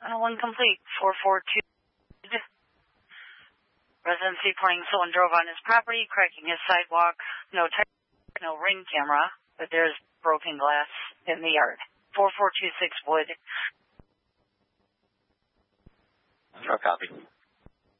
One complete. 442. Resident seaplane, someone drove on his property, cracking his sidewalk. No tire, no ring camera, but there's broken glass in the yard. 4426 Wood. No copy.